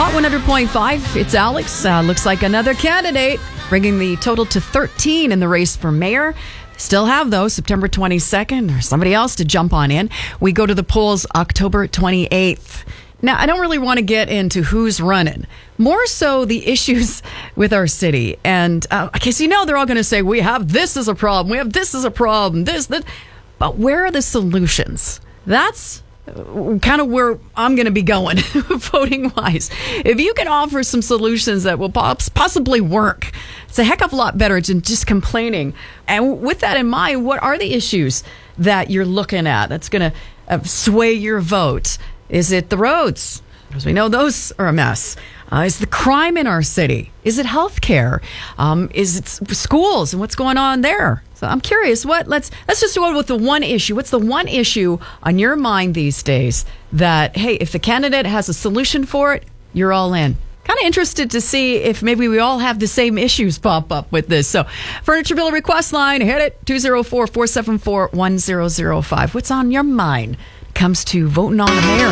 Hot 100.5, it's Alex. Looks like another candidate, bringing the total to 13 in the race for mayor. Still have, though, September 22nd or somebody else to jump on in. We go to the polls October 28th. Now, I don't really want to get into who's running, more so the issues with our city. And because they're all going to say, we have this as a problem, we have this as a problem, that. But where are the solutions? That's kind of where I'm going to be going, voting-wise. If you can offer some solutions that will possibly work, it's a heck of a lot better than just complaining. And with that in mind, what are the issues that you're looking at that's going to sway your vote? Is it the roads? Because we know those are a mess. Is the crime in our city? Is it healthcare? Is it schools and what's going on there? So I'm curious. Let's just go with the one issue. What's the one issue on your mind these days that, hey, if the candidate has a solution for it, you're all in? Kind of interested to see if maybe we all have the same issues pop up with this. So Furniture Bill request line, hit it, 204-474-1005. What's on your mind comes to voting on the mayor?